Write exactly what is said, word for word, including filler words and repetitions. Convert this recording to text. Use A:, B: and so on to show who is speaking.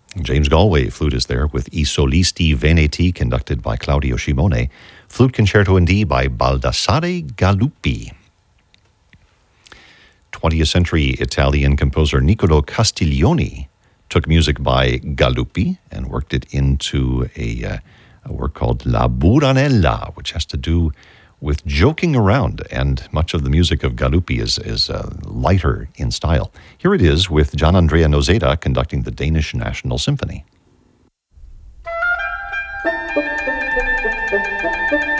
A: James Galway, flutist there, with I Solisti Veneti, conducted by Claudio Scimone. Flute Concerto in D by Baldassare Galuppi. twentieth century Italian composer Niccolo Castiglioni took music by Galuppi and worked it into a, uh, a work called La Buranella, which has to do with joking around, and much of the music of Galuppi is, is uh, lighter in style. Here it is with Gianandrea Noseda conducting the Danish National Symphony.